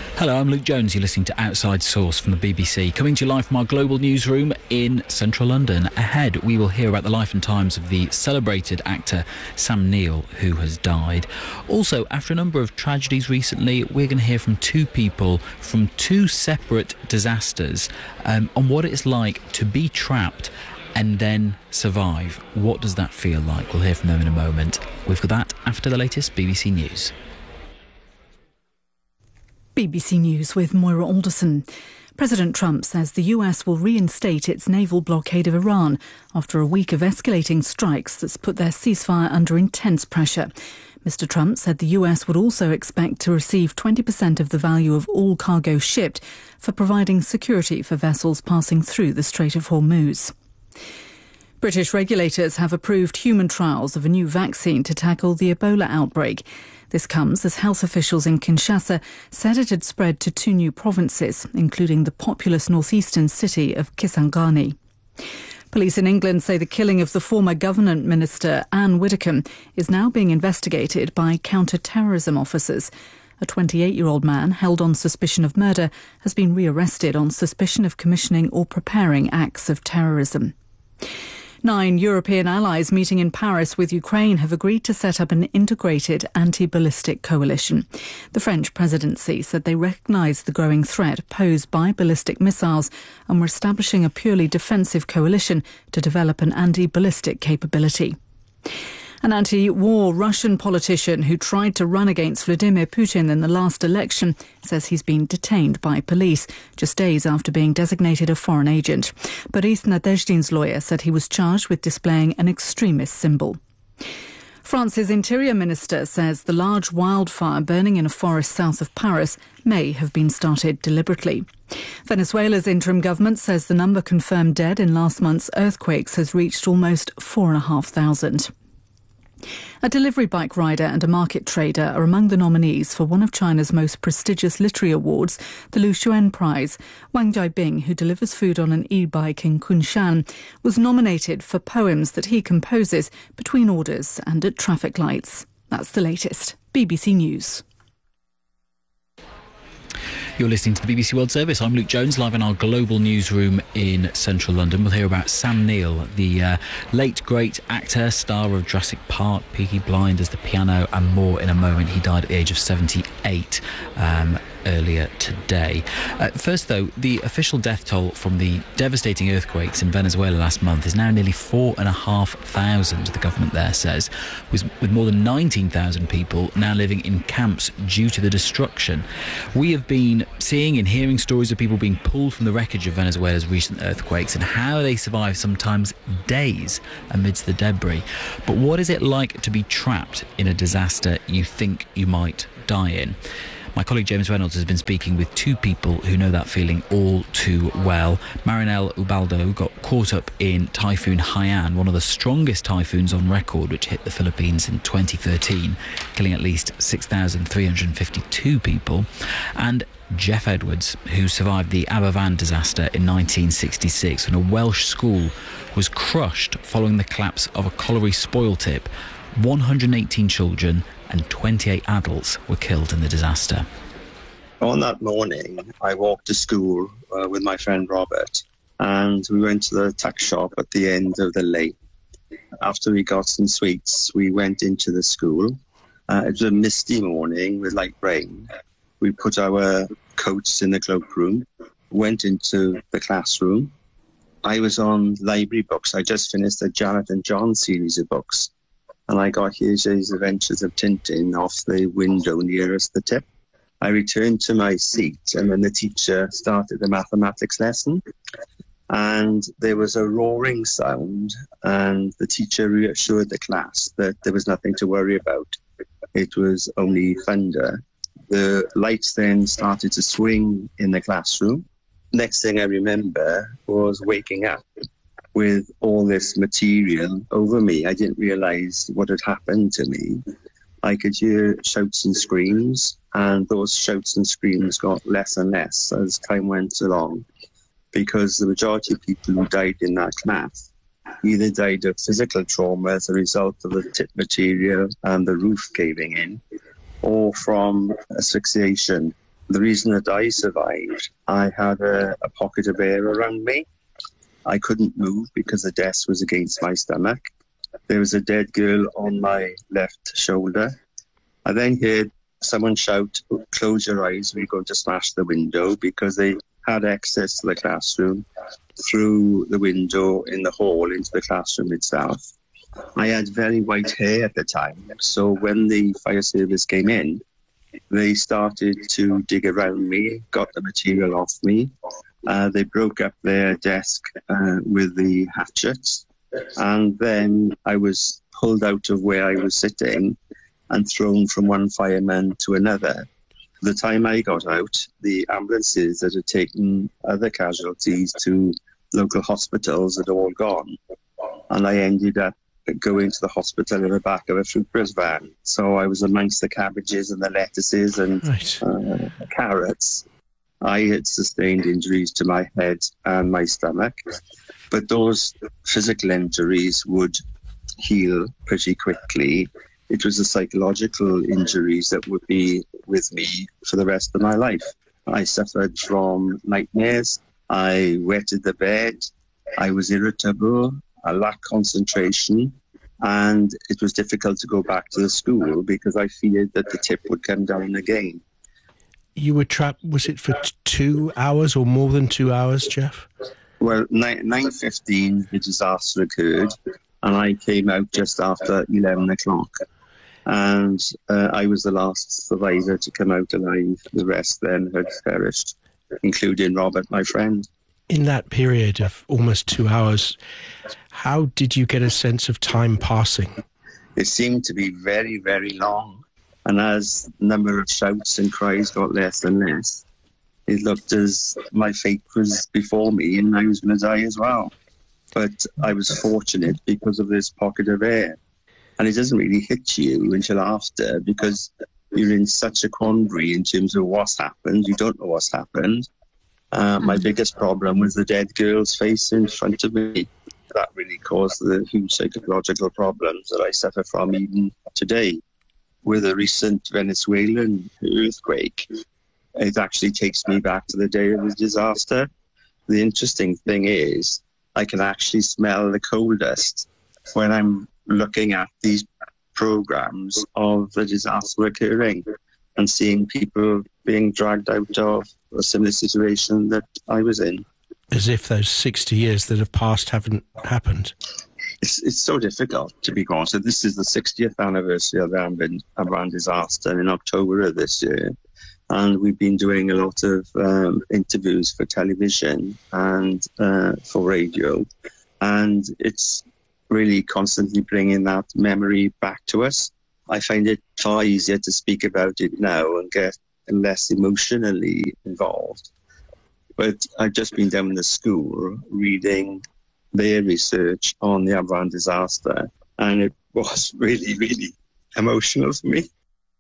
Hello, I'm Luke Jones. You're listening to Outside Source from the BBC, coming to you live from our global newsroom in central London. Ahead, we will hear about the life and times of the celebrated actor Sam Neill, who has died. Also, after a number of tragedies recently, we're going to hear from two people from two separate disasters on what it's like to be trapped and then survive. What does that feel like? We'll hear from them in a moment. We've got that after the latest BBC News. BBC News with Moira Alderson. President Trump says the US will reinstate its naval blockade of Iran after a week of escalating strikes that's put their ceasefire under intense pressure. Mr. Trump said the US would also expect to receive 20% of the value of all cargo shipped for providing security for vessels passing through the Strait of Hormuz. British regulators have approved human trials of a new vaccine to tackle the Ebola outbreak. This comes as health officials in Kinshasa said it had spread to two new provinces, including the populous northeastern city of Kisangani. Police in England say the killing of the former government minister Anne Widdecombe is now being investigated by counter-terrorism officers. A 28-year-old man held on suspicion of murder has been rearrested on suspicion of commissioning or preparing acts of terrorism. 9 European allies meeting in Paris with Ukraine have agreed to set up an integrated anti-ballistic coalition. The French presidency said they recognise the growing threat posed by ballistic missiles and were establishing a purely defensive coalition to develop an anti-ballistic capability. An anti-war Russian politician who tried to run against Vladimir Putin in the last election says he's been detained by police just days after being designated a foreign agent. Boris Nadezdin's lawyer said he was charged with displaying an extremist symbol. France's interior minister says the large wildfire burning in a forest south of Paris may have been started deliberately. Venezuela's interim government says the number confirmed dead in last month's earthquakes has reached almost 4,500. A delivery bike rider and a market trader are among the nominees for one of China's most prestigious literary awards, the Lu Xun Prize. Wang Jiabing, who delivers food on an e-bike in Kunshan, was nominated for poems that he composes between orders and at traffic lights. That's the latest. BBC News. You're listening to the BBC World Service. I'm Luke Jones, live in our global newsroom in central London. We'll hear about Sam Neill, the late great actor, star of Jurassic Park, Peaky Blinders, The Piano and more in a moment. He died at the age of 78 earlier today. First, though, the official death toll from the devastating earthquakes in Venezuela last month is now nearly 4,500, the government there says, with more than 19,000 people now living in camps due to the destruction. We have been seeing and hearing stories of people being pulled from the wreckage of Venezuela's recent earthquakes and how they survive sometimes days amidst the debris. But what is it like to be trapped in a disaster you think you might die in? My colleague James Reynolds has been speaking with two people who know that feeling all too well. Marinelle Ubaldo got caught up in Typhoon Haiyan, one of the strongest typhoons on record, which hit the Philippines in 2013, killing at least 6,352 people. And Jeff Edwards, who survived the Aberfan disaster in 1966 when a Welsh school was crushed following the collapse of a colliery spoil tip. 118 children and 28 adults were killed in the disaster. On that morning, I walked to school with my friend Robert, and we went to the tuck shop at the end of the lane. After we got some sweets, we went into the school. It was a misty morning with light rain. We put our coats in the cloakroom, went into the classroom. I was on library books. I just finished the Janet and John series of books. And I got Hergé's Adventures of Tintin off the window nearest the tip. I returned to my seat, and then the teacher started the mathematics lesson. And there was a roaring sound, and the teacher reassured the class that there was nothing to worry about. It was only thunder. The lights then started to swing in the classroom. Next thing I remember was waking up with all this material over me. I didn't realise what had happened to me. I could hear shouts and screams, and those shouts and screams got less and less as time went along, because the majority of people who died in that class either died of physical trauma as a result of the tip material and the roof caving in, or from asphyxiation the reason that I survived, I had a pocket of air around me. I couldn't move because the desk was against my stomach. There was a dead girl on my left shoulder. I then heard someone shout, "Close your eyes, we're going to smash the window," because they had access to the classroom through the window in the hall into the classroom itself. I had very white hair at the time, so when the fire service came in, they started to dig around me, got the material off me. They broke up their desk with the hatchets, and then I was pulled out of where I was sitting and thrown from one fireman to another. The time I got out, the ambulances that had taken other casualties to local hospitals had all gone, and I ended up going to the hospital in the back of a fruit van. So I was amongst the cabbages and the lettuces and carrots. I had sustained injuries to my head and my stomach, but those physical injuries would heal pretty quickly. It was the psychological injuries that would be with me for the rest of my life. I suffered from nightmares. I wetted the bed. I was irritable. I lacked concentration. And it was difficult to go back to the school because I feared that the tip would come down again. You were trapped, was it for 2 hours or more than 2 hours, Jeff? Well, 9:15, the disaster occurred, and I came out just after 11 o'clock. And I was the last survivor to come out alive. The rest then had perished, including Robert, my friend. In that period of almost 2 hours, how did you get a sense of time passing? It seemed to be very, very long. And as the number of shouts and cries got less and less, it looked as my fate was before me and I was going to die as well. But I was fortunate because of this pocket of air. And it doesn't really hit you until after, because you're in such a quandary in terms of what's happened. You don't know what's happened. My biggest problem was the dead girl's face in front of me. That really caused the huge psychological problems that I suffer from even today. With a recent Venezuelan earthquake, it actually takes me back to the day of the disaster. The interesting thing is I can actually smell the coal dust when I'm looking at these programs of the disaster occurring and seeing people being dragged out of a similar situation that I was in. As if those 60 years that have passed haven't happened. It's so difficult, to be honest. This is the 60th anniversary of the Amran disaster in October of this year. And we've been doing a lot of interviews for television and for radio. And it's really constantly bringing that memory back to us. I find it far easier to speak about it now and get less emotionally involved. But I've just been down in the school reading their research on the Amran disaster, and it was really, really emotional for me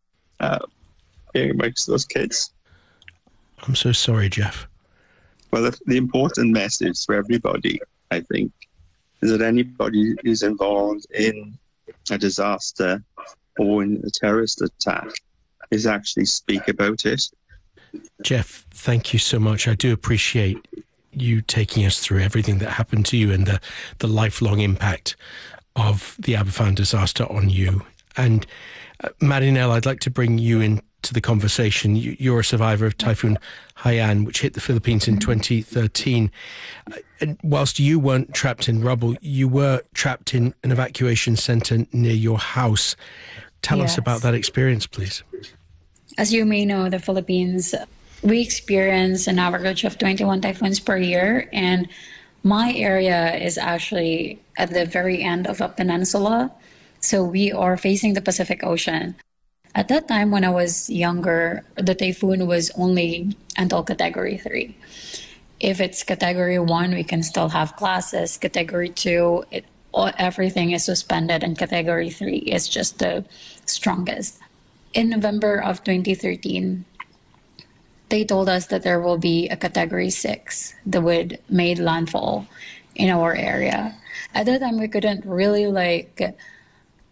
being amongst those kids. I'm so sorry, Jeff. Well, the important message for everybody, I think, is that anybody who's involved in a disaster or in a terrorist attack is actually speak about it. Jeff, thank you so much. I do appreciate you taking us through everything that happened to you and the lifelong impact of the Aberfan disaster on you. And Marinelle, I'd like to bring you into the conversation. You're a survivor of Typhoon Haiyan, which hit the Philippines in 2013. And whilst you weren't trapped in rubble, you were trapped in an evacuation centre near your house. Tell us about that experience, please. As you may know, the Philippines, we experience an average of 21 typhoons per year, and my area is actually at the very end of a peninsula, so we are facing the Pacific Ocean. At that time, when I was younger, the typhoon was only until Category 3. If it's Category 1, we can still have classes. Category 2, everything is suspended, and Category 3 is just the strongest. In November of 2013, they told us that there will be a Category 6 that would made landfall in our area. At that time, we couldn't really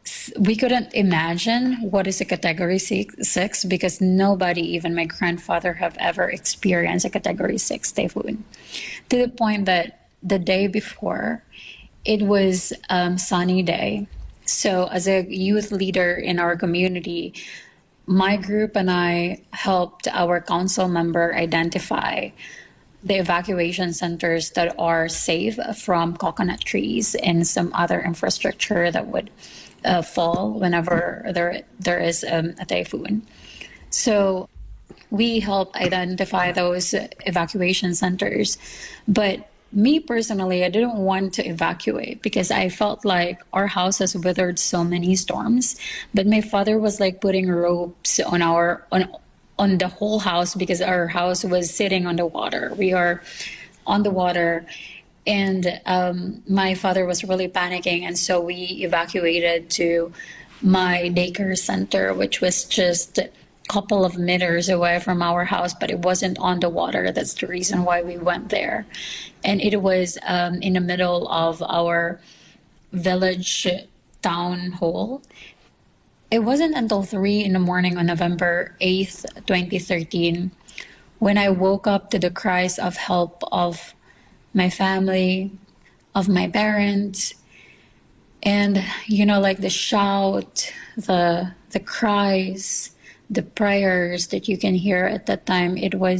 we couldn't imagine what is a category 6 because nobody, even my grandfather, have ever experienced a category 6 typhoon, to the point that the day before it was sunny day. So as a youth leader in our community, my group and I helped our council member identify the evacuation centers that are safe from coconut trees and some other infrastructure that would fall whenever there is a typhoon. So we help identify those evacuation centers. But me personally, I didn't want to evacuate because I felt like our house has weathered so many storms. But my father was like putting ropes on on the whole house because our house was sitting on the water. We are on the water. And my father was really panicking. And so we evacuated to my daycare center, which was just a couple of meters away from our house, but it wasn't on the water. That's the reason why we went there. And it was in the middle of our village town hall. It wasn't until 3 in the morning on November 8th, 2013, when I woke up to the cries of help of my family, of my parents, and like the shout, the cries, the prayers that you can hear at that time.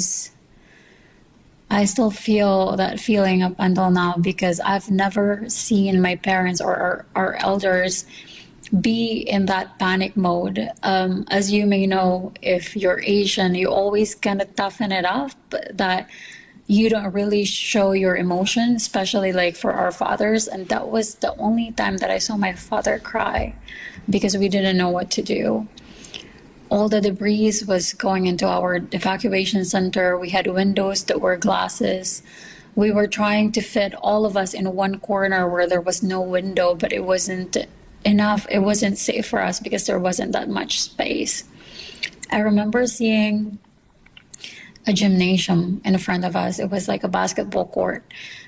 I still feel that feeling up until now because I've never seen my parents or our elders be in that panic mode. As you may know, if you're Asian, you always kind of toughen it up, that you don't really show your emotion, especially like for our fathers. And that was the only time that I saw my father cry because we didn't know what to do. All the debris was going into our evacuation center. We had windows that were glasses. We were trying to fit all of us in one corner where there was no window, but it wasn't enough. It wasn't safe for us because there wasn't that much space. I remember seeing a gymnasium in front of us. It was like a basketball court.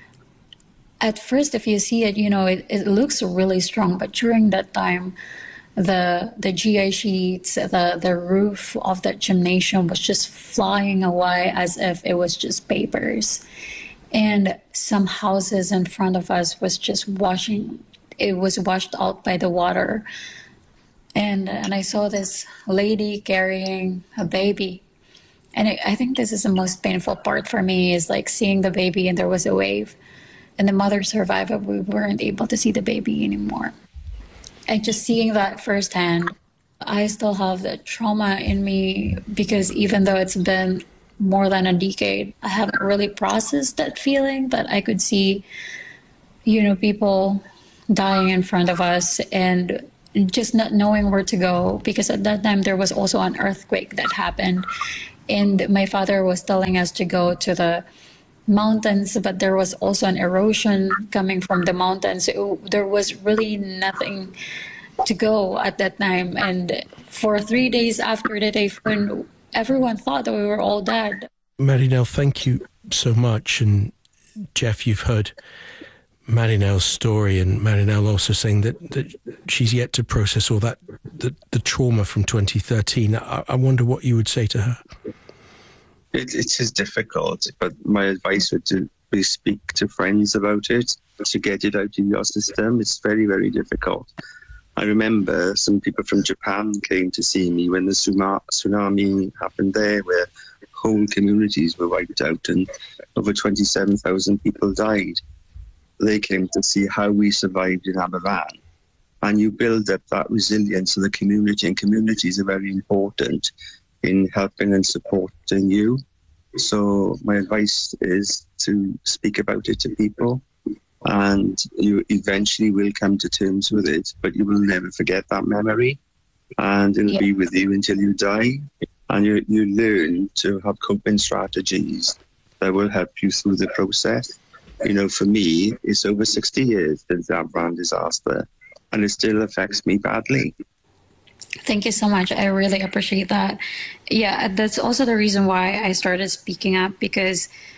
At first, if you see it, it looks really strong. But during that time, the GI sheets, the roof of that gymnasium was just flying away as if it was just papers. And some houses in front of us was just it was washed out by the water. And I saw this lady carrying a baby. And I think this is the most painful part for me, is like seeing the baby and there was a wave and the mother survived, but we weren't able to see the baby anymore. And just seeing that firsthand, I still have that trauma in me because even though it's been more than a decade, I haven't really processed that feeling that I could see, people dying in front of us and just not knowing where to go, because at that time there was also an earthquake that happened. And my father was telling us to go to the mountains, but there was also an erosion coming from the mountains. There was really nothing to go at that time. And for 3 days after the typhoon, everyone thought that we were all dead. Marinelle, thank you so much. And Jeff, you've heard Marinelle's story, and Marinelle also saying that she's yet to process all that, the trauma from 2013. I wonder what you would say to her. It is difficult, but my advice would be speak to friends about it, to get it out of your system. It's very, very difficult. I remember some people from Japan came to see me when the tsunami happened there, where whole communities were wiped out and over 27,000 people died. They came to see how we survived in Aberfan. And you build up that resilience of the community, and communities are very important in helping and supporting you. So my advice is to speak about it to people, and you eventually will come to terms with it, but you will never forget that memory, and it'll be with you until you die. And you learn to have coping strategies that will help you through the process. For me, it's over 60 years since the Aberfan disaster, and it still affects me badly. Thank you so much. I really appreciate that. Yeah, that's also the reason why I started speaking up, because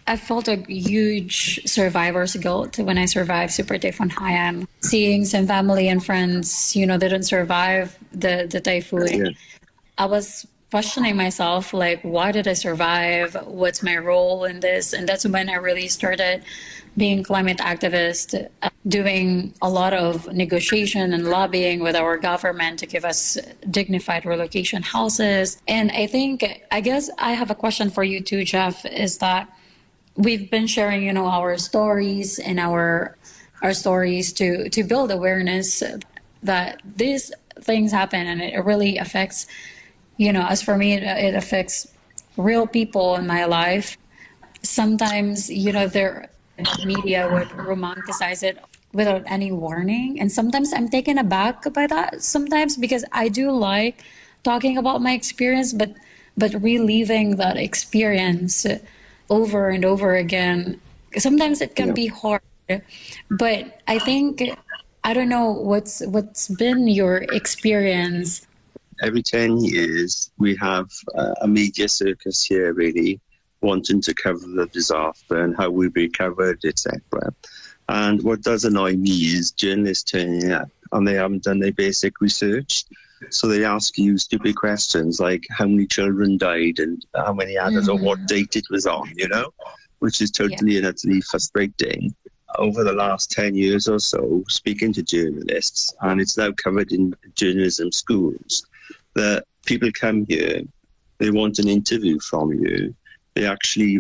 I felt a huge survivor's guilt when I survived Super Typhoon Haiyan. Seeing some family and friends, didn't survive the typhoon. Yeah. I was questioning myself, like, why did I survive? What's my role in this? And that's when I really started being climate activist, doing a lot of negotiation and lobbying with our government to give us dignified relocation houses. And I guess I have a question for you too, Jeff, is that we've been sharing, our stories and our stories to build awareness that these things happen, and it really affects, as for me, it affects real people in my life. Sometimes, the media would romanticize it without any warning. And sometimes I'm taken aback by that sometimes, because I do like talking about my experience, but reliving that experience over and over again, sometimes it can be hard. But I think, I don't know, what's been your experience? Every 10 years, we have a media circus here, really, wanting to cover the disaster and how we recovered, etc. And what does annoy me is journalists turning up and they haven't done their basic research. So they ask you stupid questions like how many children died and how many others or what date it was on, which is totally and utterly frustrating. Over the last 10 years or so, speaking to journalists, and it's now covered in journalism schools, that people come here, they want an interview from you. You actually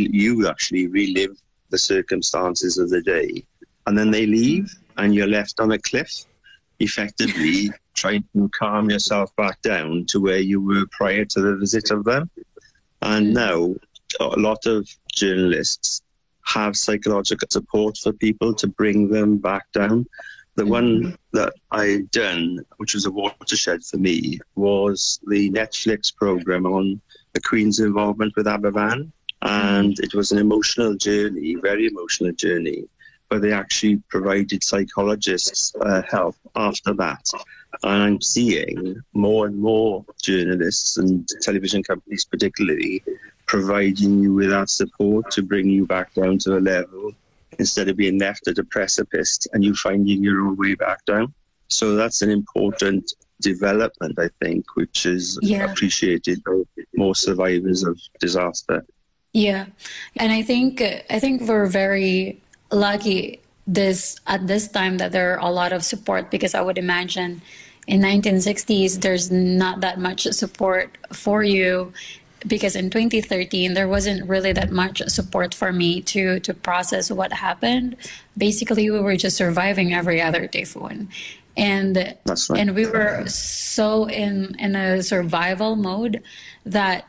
relive the circumstances of the day, and then they leave, and you're left on a cliff, effectively trying to calm yourself back down to where you were prior to the visit of them. And now a lot of journalists have psychological support for people to bring them back down. The one that I done, which was a watershed for me, was the Netflix program on the Queen's involvement with Aberfan. And it was an emotional journey, very emotional journey, where they actually provided psychologists help after that. And I'm seeing more and more journalists and television companies particularly providing you with that support to bring you back down to a level instead of being left at a precipice and you finding your own way back down. So that's an important development, I think, which is appreciated by more survivors of disaster. Yeah, and I think we're very lucky at this time that there are a lot of support, because I would imagine in 1960s there's not that much support for you, because in 2013 there wasn't really that much support for me to process what happened. Basically, we were just surviving every other typhoon. And That's right. And we were so in a survival mode that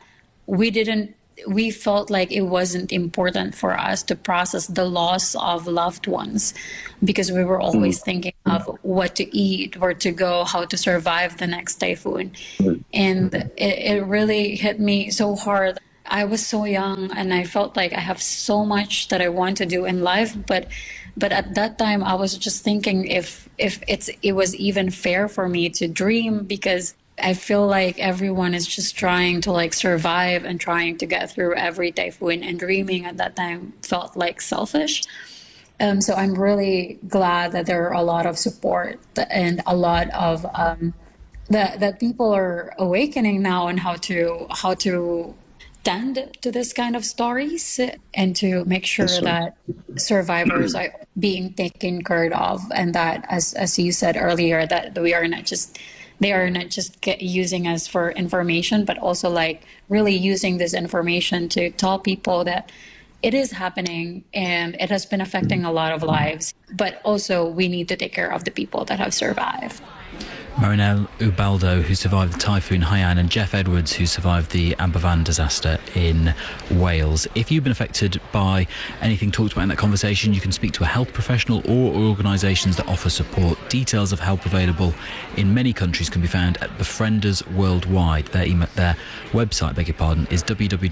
we felt like it wasn't important for us to process the loss of loved ones, because we were always thinking of what to eat, where to go, how to survive the next typhoon. And it really hit me so hard. I was so young and I felt like I have so much that I want to do in life, but at that time I was just thinking if it was even fair for me to dream, because I feel like everyone is just trying to survive and trying to get through every typhoon, and dreaming at that time felt like selfish. So I'm really glad that there are a lot of support and a lot of that people are awakening now on how to tend to this kind of stories and to make sure that survivors are being taken care of, and that as you said earlier, that they are not just using us for information, but also really using this information to tell people that it is happening and it has been affecting a lot of lives, but also we need to take care of the people that have survived. Marinelle Ubaldo, who survived the Typhoon Haiyan, and Jeff Edwards, who survived the Aberfan disaster in Wales. If you've been affected by anything talked about in that conversation, you can speak to a health professional or organisations that offer support. Details of help available in many countries can be found at Befrienders Worldwide. Their website, is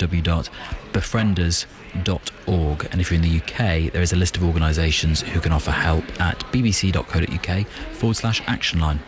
www.befrienders.org. And if you're in the UK, there is a list of organisations who can offer help at bbc.co.uk/actionline.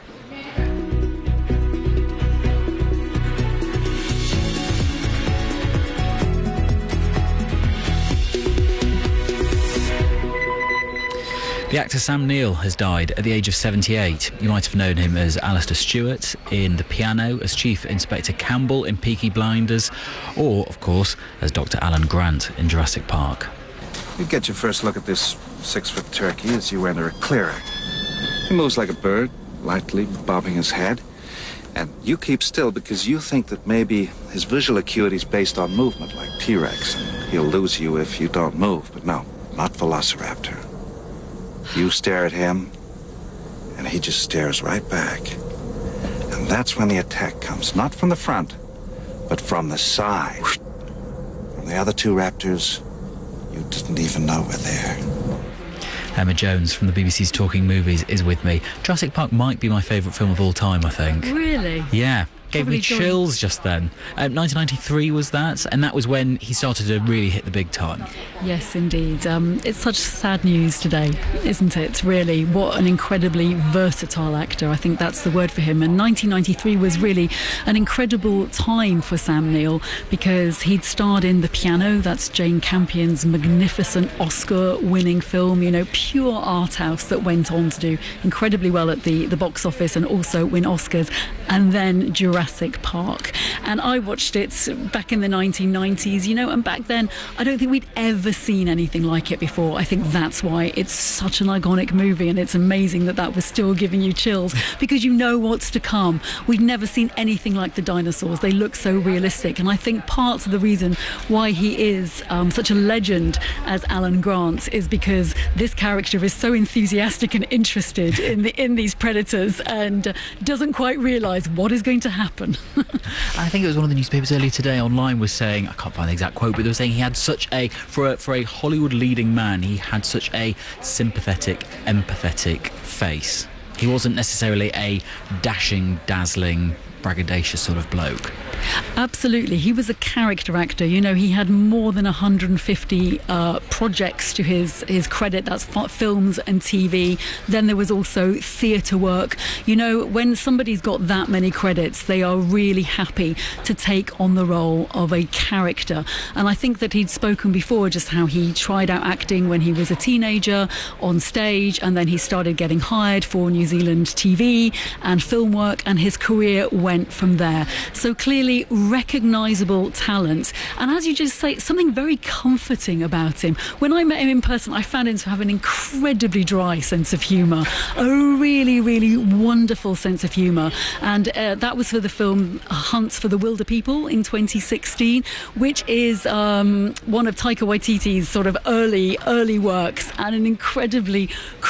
The actor Sam Neill has died at the age of 78. You might have known him as Alistair Stewart in The Piano, as Chief Inspector Campbell in Peaky Blinders, or, of course, as Dr. Alan Grant in Jurassic Park. You get your first look at this 6-foot turkey as you enter a clearing. He moves like a bird, lightly bobbing his head. And you keep still because you think that maybe his visual acuity is based on movement, like T-Rex, and he'll lose you if you don't move. But no, not Velociraptor. You stare at him, and he just stares right back. And that's when the attack comes, not from the front, but from the side. From the other two raptors, you didn't even know were there. Emma Jones from the BBC's Talking Movies is with me. Jurassic Park might be my favourite film of all time, I think. Really? Yeah. Gave Probably me chills just then. 1993 was that, and that was when he started to really hit the big time. Yes, indeed. It's such sad news today, isn't it, really? What an incredibly versatile actor. I think that's the word for him. And 1993 was really an incredible time for Sam Neill because he'd starred in The Piano. That's Jane Campion's magnificent Oscar-winning film, you know, pure art house that went on to do incredibly well at the box office and also win Oscars. And then Jurassic Park. And I watched it back in the 1990s, you know, and back then I don't think we'd ever seen anything like it before. I think that's why it's such an iconic movie, and it's amazing that that was still giving you chills because you know what's to come. We'd never seen anything like the dinosaurs. They look so realistic, and I think part of the reason why he is such a legend as Alan Grant is because this character is so enthusiastic and interested in these predators and doesn't quite realise what is going to happen. I think it was one of the newspapers earlier today online was saying, I can't find the exact quote, but they were saying he had such a, for a Hollywood leading man, he had such a sympathetic, empathetic face. He wasn't necessarily a dashing, dazzling, braggadocious sort of bloke. Absolutely. He was a character actor. You know, he had more than 150 projects to his credit. That's films and TV. Then there was also theatre work. You know, when somebody's got that many credits, they are really happy to take on the role of a character. And I think that he'd spoken before just how he tried out acting when he was a teenager on stage, and then he started getting hired for New Zealand TV and film work, and his career went from there. So clearly recognisable talent, and as you just say, something very comforting about him. When I met him in person, I found him to have an incredibly dry sense of humour, a really, really wonderful sense of humour, and that was for the film Hunt for the Wilder People in 2016, which is one of Taika Waititi's sort of early works, and an incredibly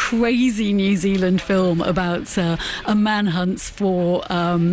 crazy New Zealand film about a man hunts for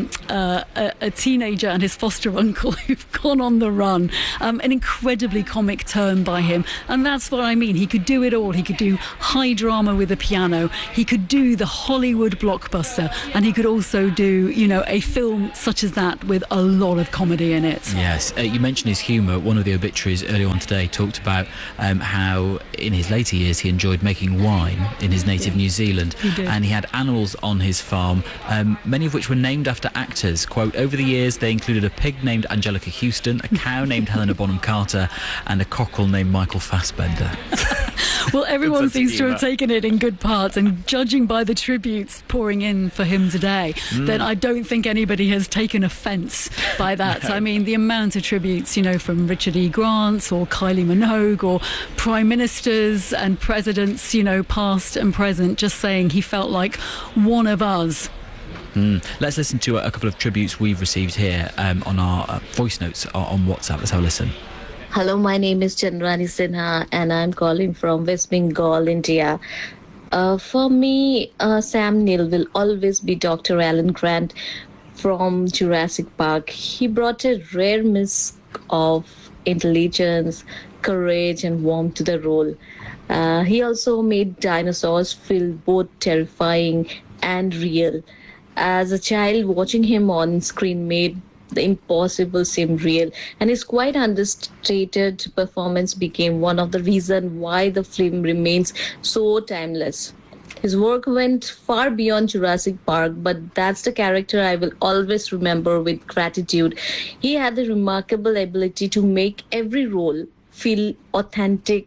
a teenager and his foster uncle who've gone on the run. An incredibly comic turn by him, and that's what I mean. He could do it all. He could do high drama with a piano, he could do the Hollywood blockbuster, and he could also do, you know, a film such as that with a lot of comedy in it. Yes, you mentioned his humour. One of the obituaries earlier on today talked about how in his later years he enjoyed making wine in his native New Zealand, and he had animals on his farm, many of which were named after actors. Quote, over the years they included a pig named Angelica Houston, a cow named Helena Bonham Carter, and a cockerel named Michael Fassbender. Well, everyone seems to have taken it in good parts, and judging by the tributes pouring in for him today, then I don't think anybody has taken offence by that. No. I mean, the amount of tributes, you know, from Richard E. Grant or Kylie Minogue or prime ministers and presidents, you know, past and present, just saying he felt like one of us. Let's listen to a couple of tributes we've received here on our voice notes on WhatsApp. Let's have a listen. Hello, my name is Chandrani Sinha and I'm calling from West Bengal, India. For me, Sam Neill will always be Dr. Alan Grant from Jurassic Park. He brought a rare mix of intelligence, courage and warmth to the role. He also made dinosaurs feel both terrifying and real. As a child, watching him on screen made the impossible seem real, and his quite understated performance became one of the reasons why the film remains so timeless. His work went far beyond Jurassic Park, but that's the character I will always remember with gratitude. He had the remarkable ability to make every role feel authentic.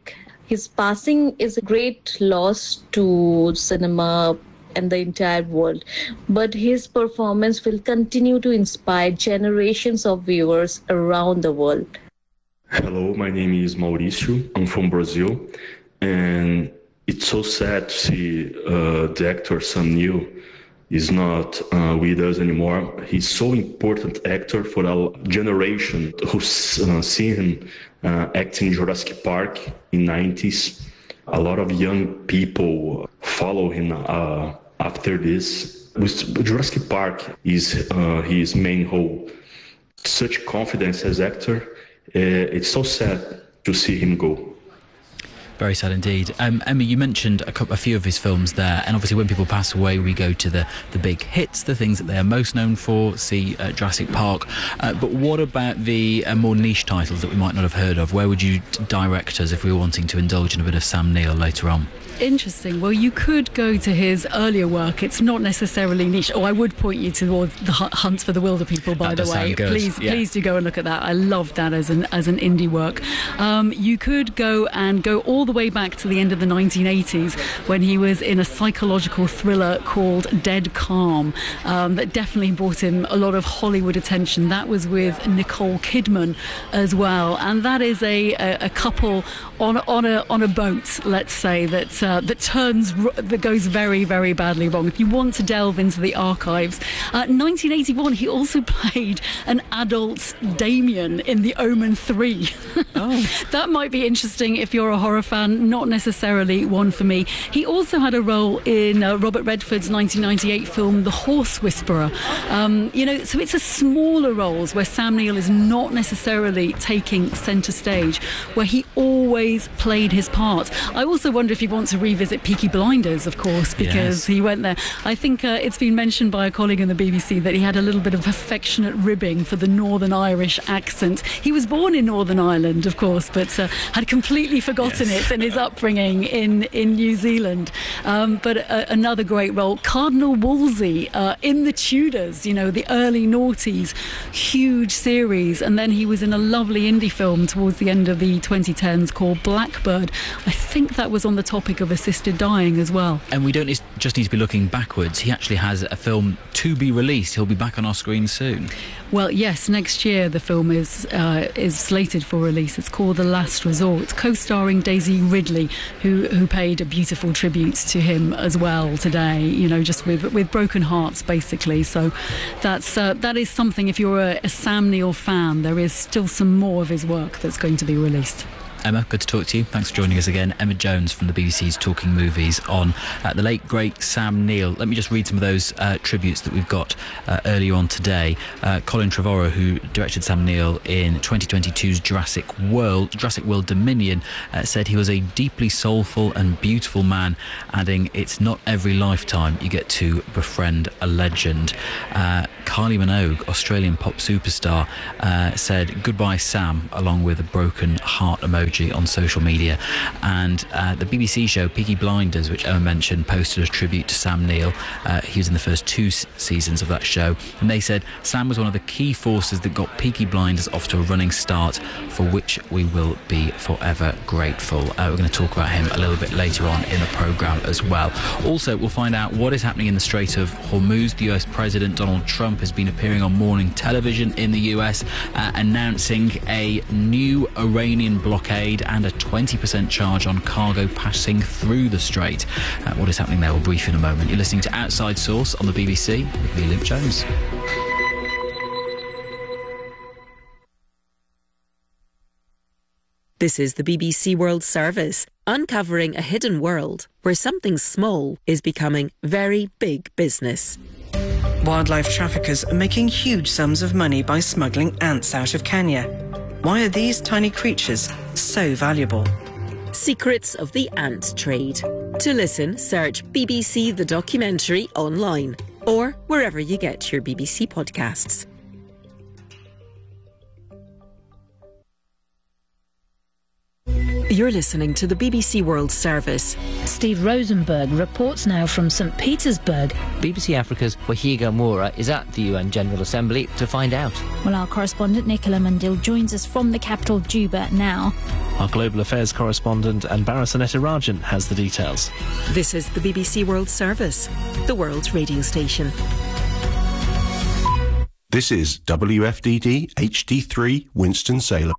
His passing is a great loss to cinema and the entire world, but his performance will continue to inspire generations of viewers around the world. Hello, my name is Mauricio. I'm from Brazil, and it's so sad to see the actor Sam Neill is not with us anymore. He's so important actor for a generation who's seen him act in Jurassic Park in 90s. A lot of young people follow him after this. With Jurassic Park is his main role. Such confidence as actor. It's so sad to see him go. Very sad indeed. Emma, you mentioned a few of his films there, and obviously when people pass away, we go to the big hits, the things that they are most known for, see Jurassic Park. But what about the more niche titles that we might not have heard of? Where would you direct us if we were wanting to indulge in a bit of Sam Neill later on? Interesting. Well, you could go to his earlier work. It's not necessarily niche. Oh, I would point you towards The Hunt for the Wilderpeople, by the way. Please do go and look at that. I loved that as an indie work. You could go all the way back to the end of the 1980s when he was in a psychological thriller called Dead Calm that definitely brought him a lot of Hollywood attention. That was with Nicole Kidman as well, and that is a couple on a boat, let's say, that goes very, very badly wrong. If you want to delve into the archives, 1981 he also played an adult Damien in The Omen 3. That might be interesting if you're a horror fan, not necessarily one for me. He also had a role in Robert Redford's 1998 film The Horse Whisperer. So it's a smaller roles where Sam Neill is not necessarily taking centre stage, where he always played his part. I also wonder if you want to revisit Peaky Blinders, of course, because he went there. I think it's been mentioned by a colleague in the BBC that he had a little bit of affectionate ribbing for the Northern Irish accent. He was born in Northern Ireland, of course, but had completely forgotten it in his upbringing in New Zealand. But another great role, Cardinal Wolsey in The Tudors, the early noughties, huge series. And then he was in a lovely indie film towards the end of the 2010s called Blackbird. I think that was on the topic of assisted dying as well. And we don't just need to be looking backwards. He actually has a film to be released. He'll be back on our screen soon. Well, yes, next year the film is slated for release. It's called The Last Resort, co-starring Daisy Ridley, who paid a beautiful tribute to him as well today, just with broken hearts, basically. So that is something, if you're a Sam Neill fan, there is still some more of his work that's going to be released. Emma, good to talk to you. Thanks for joining us again. Emma Jones from the BBC's Talking Movies on the late, great Sam Neill. Let me just read some of those tributes that we've got earlier on today. Colin Trevorrow, who directed Sam Neill in 2022's Jurassic World Dominion, said he was a deeply soulful and beautiful man, adding, "It's not every lifetime you get to befriend a legend." Kylie Minogue, Australian pop superstar, said, "Goodbye, Sam," along with a broken heart emoji on social media. And the BBC show Peaky Blinders, which Emma mentioned, posted a tribute to Sam Neill. He was in the first two seasons of that show, and they said Sam was one of the key forces that got Peaky Blinders off to a running start, for which we will be forever grateful. We're going to talk about him a little bit later on in the programme as well. Also, we'll find out what is happening in the Strait of Hormuz. The US President Donald Trump has been appearing on morning television in the US, announcing a new Iranian blockade and a 20% charge on cargo passing through the strait. What is happening there? We'll brief in a moment. You're listening to Outside Source on the BBC with me, Luke Jones. This is the BBC World Service, uncovering a hidden world where something small is becoming very big business. Wildlife traffickers are making huge sums of money by smuggling ants out of Kenya. Why are these tiny creatures so valuable? Secrets of the Ant Trade. To listen, search BBC The Documentary online or wherever you get your BBC podcasts. You're listening to the BBC World Service. Steve Rosenberg reports now from St. Petersburg. BBC Africa's Wahiga Moura is at the UN General Assembly to find out. Well, our correspondent Nicola Mundil joins us from the capital, Juba, now. Our Global Affairs correspondent Anbara Sanetta-Rajan has the details. This is the BBC World Service, the world's radio station. This is WFDD HD3 Winston-Salem.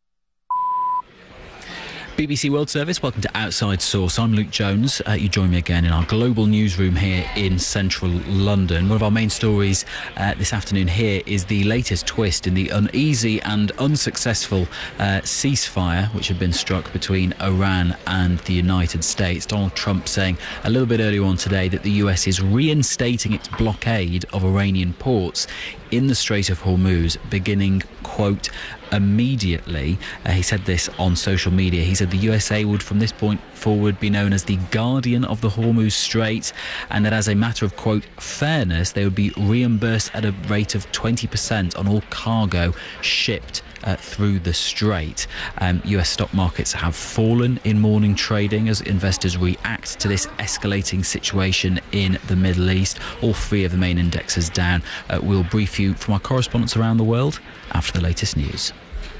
BBC World Service, welcome to Outside Source. I'm Luke Jones. You join me again in our global newsroom here in central London. One of our main stories this afternoon here is the latest twist in the uneasy and unsuccessful ceasefire which had been struck between Iran and the United States. Donald Trump saying a little bit earlier on today that the US is reinstating its blockade of Iranian ports in the Strait of Hormuz, beginning, quote, immediately. He said this on social media. He said the USA would from this point forward be known as the guardian of the Hormuz Strait, and that as a matter of, quote, fairness, they would be reimbursed at a rate of 20% on all cargo shipped through the strait. US stock markets have fallen in morning trading as investors react to this escalating situation in the Middle East. All three of the main indexes down. We'll brief you from our correspondents around the world after the latest news.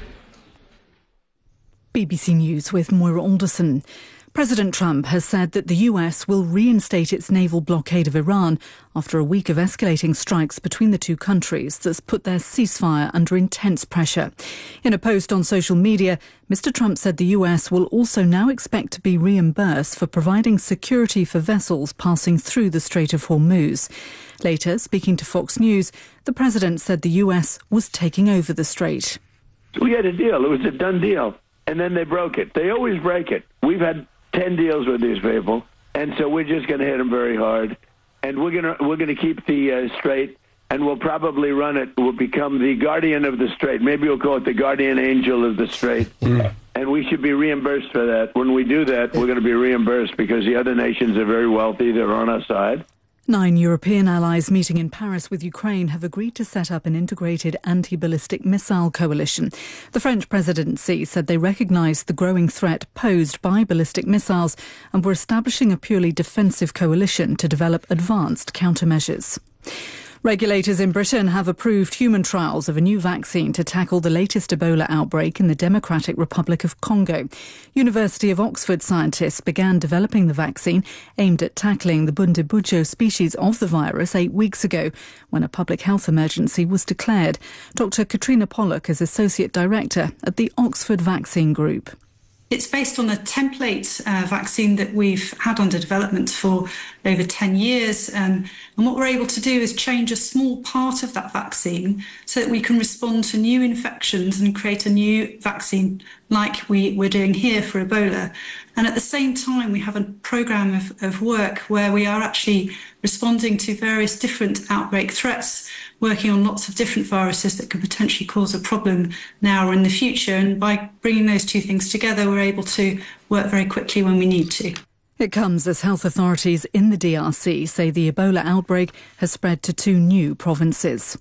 BBC News with Moira Alderson. President Trump has said that the US will reinstate its naval blockade of Iran after a week of escalating strikes between the two countries that's put their ceasefire under intense pressure. In a post on social media, Mr. Trump said the US will also now expect to be reimbursed for providing security for vessels passing through the Strait of Hormuz. Later, speaking to Fox News, the president said the US was taking over the strait. We had a deal. It was a done deal. And then they broke it. They always break it. We've had 10 deals with these people, and so we're just going to hit them very hard. And we're going to keep the strait, and we'll probably run it. We'll become the guardian of the strait. Maybe we'll call it the guardian angel of the strait. And we should be reimbursed for that. When we do that, we're going to be reimbursed because the other nations are very wealthy. They're on our side. 9 European allies meeting in Paris with Ukraine have agreed to set up an integrated anti-ballistic missile coalition. The French presidency said they recognised the growing threat posed by ballistic missiles and were establishing a purely defensive coalition to develop advanced countermeasures. Regulators in Britain have approved human trials of a new vaccine to tackle the latest Ebola outbreak in the Democratic Republic of Congo. University of Oxford scientists began developing the vaccine aimed at tackling the Bundibugyo species of the virus 8 weeks ago, when a public health emergency was declared. Dr. Katrina Pollock is Associate Director at the Oxford Vaccine Group. It's based on a template vaccine that we've had under development for over 10 years. And what we're able to do is change a small part of that vaccine so that we can respond to new infections and create a new vaccine like we're doing here for Ebola. And at the same time, we have a programme of work where we are actually responding to various different outbreak threats, working on lots of different viruses that could potentially cause a problem now or in the future. And by bringing those two things together, we're able to work very quickly when we need to. It comes as health authorities in the DRC say the Ebola outbreak has spread to 2 new provinces.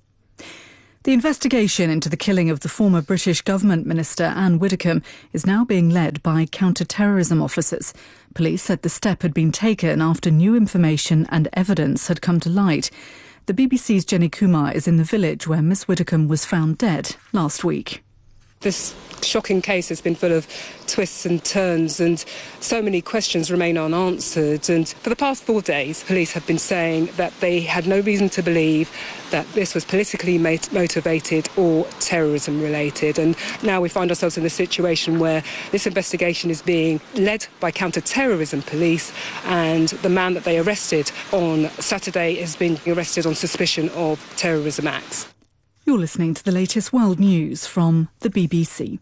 The investigation into the killing of the former British government minister Anne Widdecombe is now being led by counter-terrorism officers. Police said the step had been taken after new information and evidence had come to light. The BBC's Jenny Kumar is in the village where Miss Widdecombe was found dead last week. This shocking case has been full of twists and turns, and so many questions remain unanswered. And for the past 4 days, police have been saying that they had no reason to believe that this was politically motivated or terrorism related. And now we find ourselves in a situation where this investigation is being led by counter-terrorism police, and the man that they arrested on Saturday is being arrested on suspicion of terrorism acts. You're listening to the latest world news from the BBC.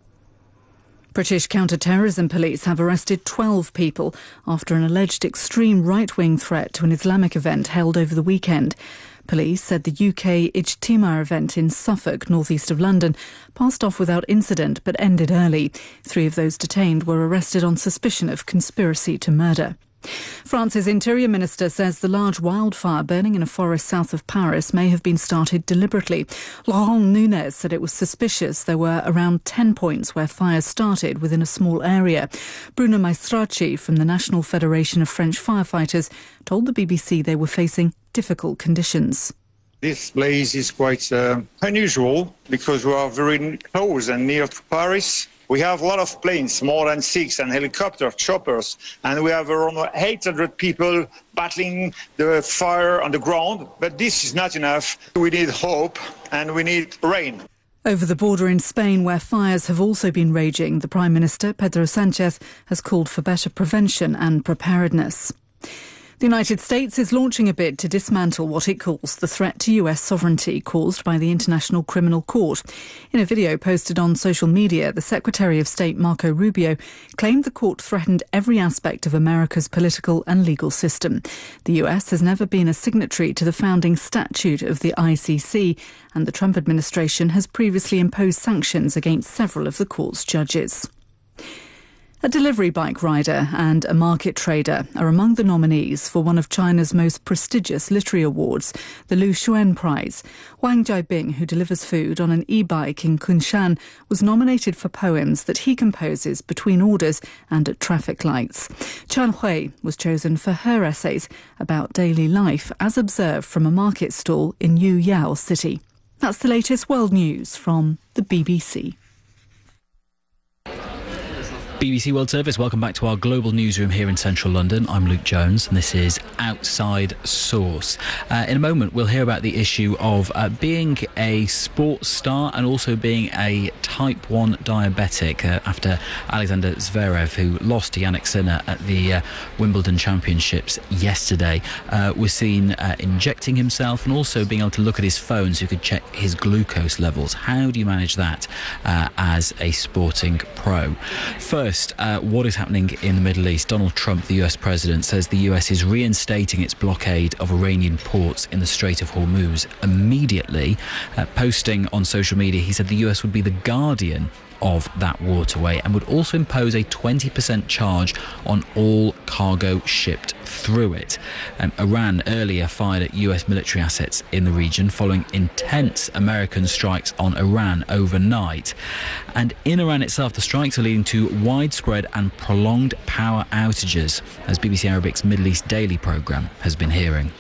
British counter-terrorism police have arrested 12 people after an alleged extreme right-wing threat to an Islamic event held over the weekend. Police said the UK Ijtima event in Suffolk, northeast of London, passed off without incident but ended early. 3 of those detained were arrested on suspicion of conspiracy to murder. France's Interior Minister says the large wildfire burning in a forest south of Paris may have been started deliberately. Laurent Nunez said it was suspicious there were around 10 points where fires started within a small area. Bruno Maestracci from the National Federation of French Firefighters told the BBC they were facing difficult conditions. This place is quite unusual because we are very close and near to Paris. We have a lot of planes, more than 6, and helicopters, choppers, and we have around 800 people battling the fire on the ground. But this is not enough. We need hope and we need rain. Over the border in Spain, where fires have also been raging, the Prime Minister, Pedro Sánchez, has called for better prevention and preparedness. The United States is launching a bid to dismantle what it calls the threat to US sovereignty caused by the International Criminal Court. In a video posted on social media, the Secretary of State Marco Rubio claimed the court threatened every aspect of America's political and legal system. The US has never been a signatory to the founding statute of the ICC, and the Trump administration has previously imposed sanctions against several of the court's judges. A delivery bike rider and a market trader are among the nominees for one of China's most prestigious literary awards, the Lu Xun Prize. Wang Jiabing, who delivers food on an e-bike in Kunshan, was nominated for poems that he composes between orders and at traffic lights. Chan Hui was chosen for her essays about daily life as observed from a market stall in Yuyao City. That's the latest world news from the BBC. BBC World Service, welcome back to our global newsroom here in central London. I'm Luke Jones and this is Outside Source. In a moment we'll hear about the issue of being a sports star and also being a type 1 diabetic after Alexander Zverev, who lost to Jannik Sinner at the Wimbledon Championships yesterday, was seen injecting himself and also being able to look at his phone so he could check his glucose levels. How do you manage that as a sporting pro? First, what is happening in the Middle East? Donald Trump, the US president, says the US is reinstating its blockade of Iranian ports in the Strait of Hormuz immediately. Posting on social media, he said the US would be the guardian of that waterway and would also impose a 20% charge on all cargo shipped through it. Iran earlier fired at US military assets in the region following intense American strikes on Iran overnight. And in Iran itself, the strikes are leading to widespread and prolonged power outages, as BBC Arabic's Middle East Daily programme has been hearing.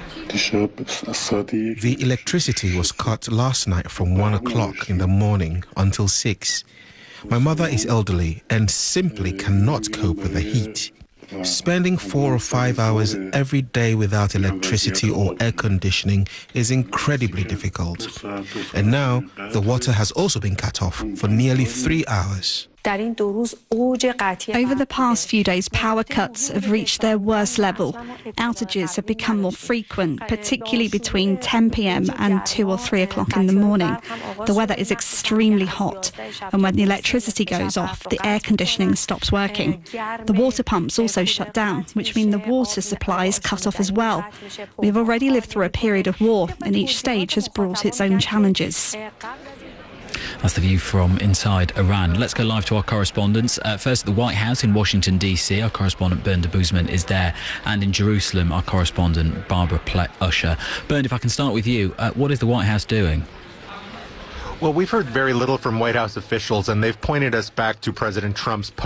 The electricity was cut last night from 1 o'clock in the morning until 6. My mother is elderly and simply cannot cope with the heat. Spending 4 or 5 hours every day without electricity or air conditioning is incredibly difficult. And now, the water has also been cut off for nearly 3 hours. Over the past few days, power cuts have reached their worst level. Outages have become more frequent, particularly between 10 p.m. and 2 or 3 o'clock in the morning. The weather is extremely hot, and when the electricity goes off, the air conditioning stops working. The water pumps also shut down, which means the water supply is cut off as well. We've already lived through a period of war, and each stage has brought its own challenges. That's the view from inside Iran. Let's go live to our correspondents. First at the White House in Washington, D.C. Our correspondent Bernd Debusman is there. And in Jerusalem, our correspondent Barbara Usher. Bernd, if I can start with you, what is the White House doing? Well, we've heard very little from White House officials, and they've pointed us back to President Trump's